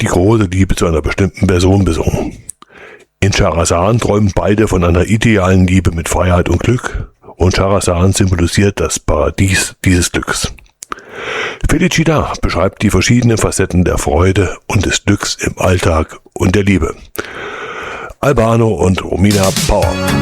die große Liebe zu einer bestimmten Person besungen. In Charazan träumen beide von einer idealen Liebe mit Freiheit und Glück, und Charazan symbolisiert das Paradies dieses Glücks. Felicita beschreibt die verschiedenen Facetten der Freude und des Glücks im Alltag und der Liebe. Albano und Romina Power.